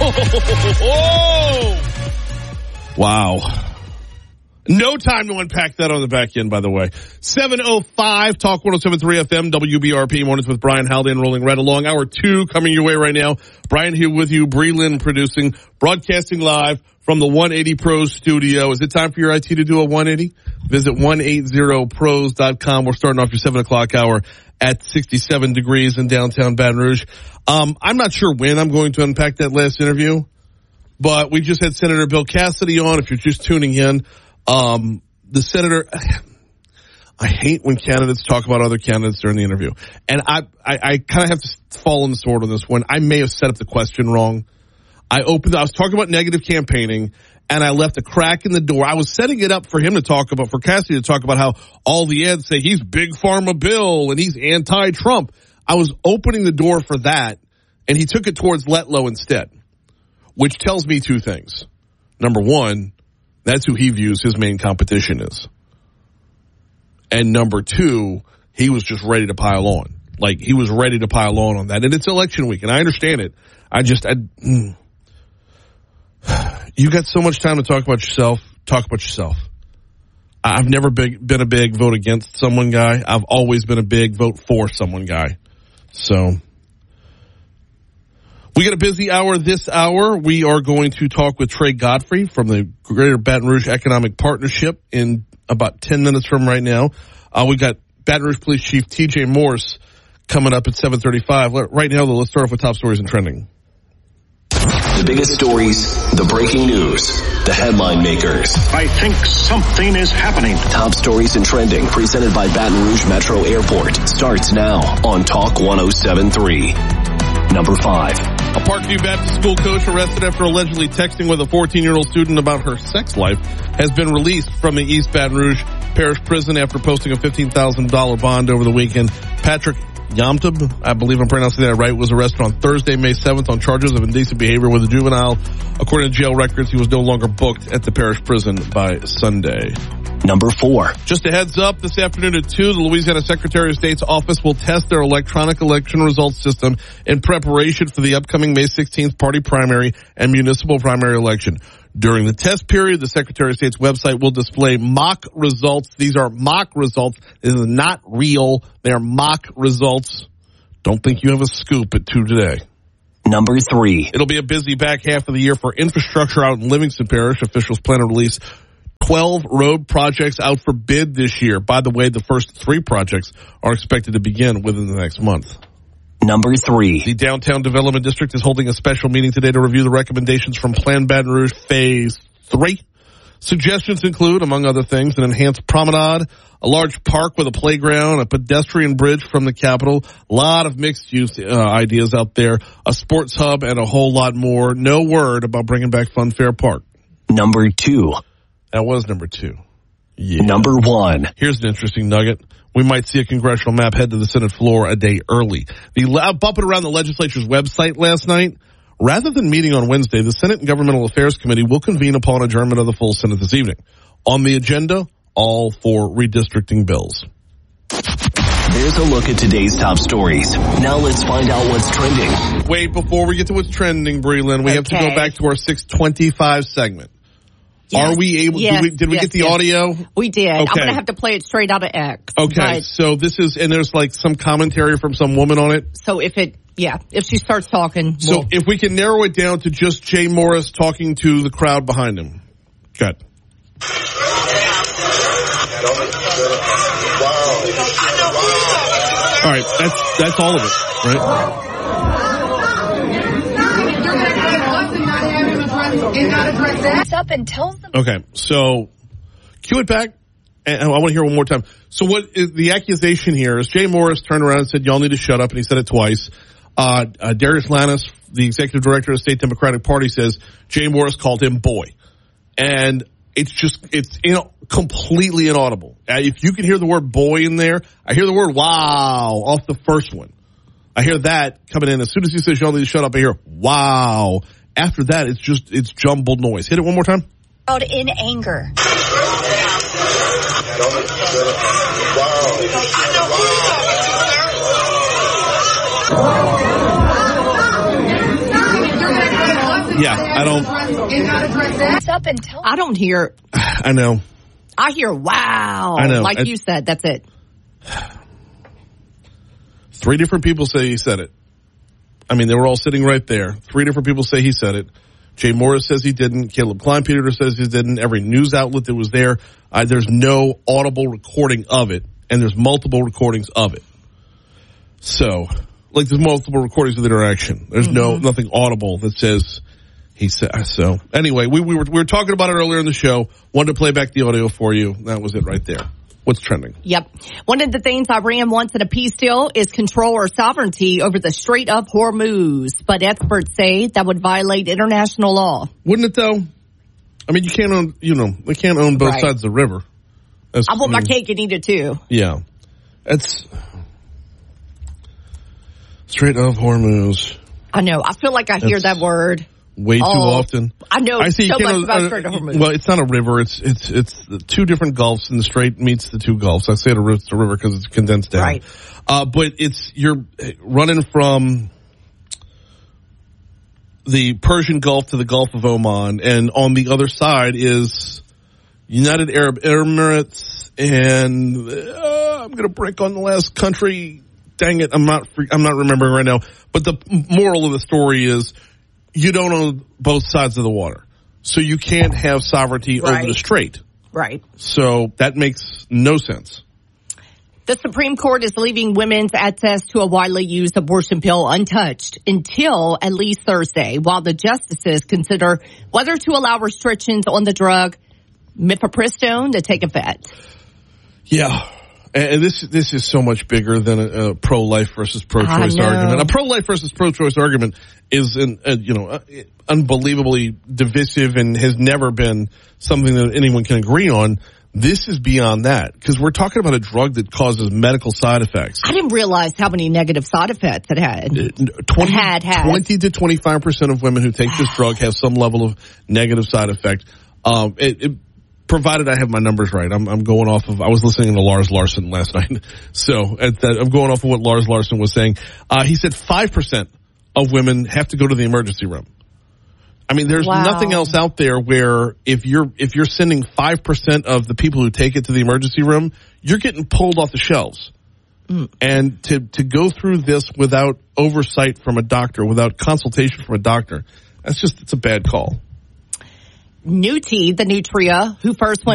Wow. No time to unpack that on the back end, by the way. 7:05, Talk 107.3 FM, WBRP, Mornings with Brian Haldane, rolling right along. Hour 2 coming your way right now. Brian here with you, Bree Lynn producing, broadcasting live from the 180 Pros studio. Is it time for your IT to do a 180? Visit 180pros.com. We're starting off your 7 o'clock hour at 67 degrees in downtown Baton Rouge. I'm not sure when I'm going to unpack that last interview, but we just had Senator Bill Cassidy on. If you're just tuning in, the senator, I hate when candidates talk about other candidates during the interview. And I kind of have to fall in the sword on this one. I may have set up the question wrong. I was talking about negative campaigning, and I left a crack in the door. I was setting it up for him to talk about, for Cassidy to talk about how all the ads say he's Big Pharma Bill and he's anti-Trump. I was opening the door for that, and he took it towards Letlow instead, which tells me two things. Number one, that's who he views his main competition is. And number two, he was just ready to pile on. Like, he was ready to pile on that. And it's election week, and I understand it. You got so much time to talk about yourself. Talk about yourself. I've never been a big vote against someone guy. I've always been a big vote for someone guy. So we got a busy hour this hour. We are going to talk with Trey Godfrey from the Greater Baton Rouge Economic Partnership in about 10 minutes from right now. We got Baton Rouge Police Chief T.J. Morris coming up at 7:35. Right now, though, let's start off with top stories and trending. The biggest stories, the breaking news, the headline makers. I think something is happening. Top stories and trending, presented by Baton Rouge Metro Airport, starts now on Talk 107.3. Number 5. A Parkview Baptist school coach arrested after allegedly texting with a 14-year-old student about her sex life has been released from the East Baton Rouge Parish Prison after posting a $15,000 bond over the weekend. Patrick Yamtab, I believe I'm pronouncing that right, was arrested on Thursday, May 7th on charges of indecent behavior with a juvenile. According to jail records, he was no longer booked at the parish prison by Sunday. Number 4. Just a heads up, this afternoon at 2, the Louisiana Secretary of State's office will test their electronic election results system in preparation for the upcoming May 16th party primary and municipal primary election. During the test period, the Secretary of State's website will display mock results. These are mock results. This is not real. They are mock results. Don't think you have a scoop at 2 today. Number 3. It'll be a busy back half of the year for infrastructure out in Livingston Parish. Officials plan to release 12 road projects out for bid this year. By the way, the first 3 projects are expected to begin within the next month. Number 3. The Downtown Development District is holding a special meeting today to review the recommendations from Plan Baton Rouge Phase 3. Suggestions include, among other things, an enhanced promenade, a large park with a playground, a pedestrian bridge from the Capitol, a lot of mixed-use ideas out there, a sports hub, and a whole lot more. No word about bringing back Fun Fair Park. Number 2. That was number 2. Yeah. Number 1. Here's an interesting nugget. We might see a congressional map head to the Senate floor a day early. Bumping around the legislature's website last night, rather than meeting on Wednesday, the Senate and Governmental Affairs Committee will convene upon adjournment of the full Senate this evening. On the agenda, all 4 redistricting bills. There's a look at today's top stories. Now let's find out what's trending. Wait, before we get to what's trending, Bree Lynn, we have to go back to our 625 segment. Yes. Are we able? Yes, did we get the audio? We did. Okay. I'm going to have to play it straight out of X. Okay, so this is, and there's like some commentary from some woman on it. So if she starts talking. So if we can narrow it down to just Jay Morris talking to the crowd behind him. Good. All right, that's all of it, right? Up and tells them. Okay, so cue it back, and I want to hear one more time. So what is the accusation here is Jay Morris turned around and said, y'all need to shut up, and he said it twice. Darius Lannis, the executive director of the State Democratic Party, says Jay Morris called him boy. And it's completely inaudible. If you can hear the word boy in there, I hear the word wow off the first one. I hear that coming in. As soon as he says y'all need to shut up, I hear wow. After that, it's jumbled noise. Hit it one more time. Out in anger. Yeah, I don't. Up and tell. I don't hear. I know. I hear wow. I know. Like you said, that's it. 3 different people say he said it. I mean, they were all sitting right there. 3 different people say he said it. Jay Morris says he didn't. Caleb Kleinpeter says he didn't. Every news outlet that was there, there's no audible recording of it, and there's multiple recordings of it. So, like, there's multiple recordings of the interaction. There's nothing audible that says he said. So, anyway, we were talking about it earlier in the show. Wanted to play back the audio for you. That was it right there. What's trending? Yep. One of the things Iran wants in a peace deal is control or sovereignty over the Strait of Hormuz. But experts say that would violate international law. Wouldn't it, though? I mean, you can't own, they can't own both sides of the river. I want my cake and eat it, too. Yeah. It's Strait of Hormuz. I know. I feel like I hear that word way too often. I know I see so much about Strait of Hormuz. Well, it's not a river. It's the 2 different gulfs, and the strait meets the 2 gulfs. I say it's a river because it's condensed down. Right. But you're running from the Persian Gulf to the Gulf of Oman, and on the other side is United Arab Emirates, and I'm going to break on the last country. Dang it, I'm not remembering right now. But the moral of the story is you don't own both sides of the water. So you can't have sovereignty over the strait. Right. So that makes no sense. The Supreme Court is leaving women's access to a widely used abortion pill untouched until at least Thursday, while the justices consider whether to allow restrictions on the drug mifepristone to take effect. Yeah. And this is so much bigger than a pro-life versus pro-choice argument. A pro-life versus pro-choice argument is unbelievably divisive and has never been something that anyone can agree on. This is beyond that because we're talking about a drug that causes medical side effects. I didn't realize how many negative side effects it had. 20 to 25% of women who take this drug have some level of negative side effect. Provided I have my numbers right. I'm going off of, I was listening to Lars Larson last night. So I'm going off of what Lars Larson was saying. He said 5% of women have to go to the emergency room. I mean, there's nothing else out there where if you're sending 5% of the people who take it to the emergency room, you're getting pulled off the shelves. And to go through this without oversight from a doctor, without consultation from a doctor, it's a bad call. Nutri, the Nutria, who first went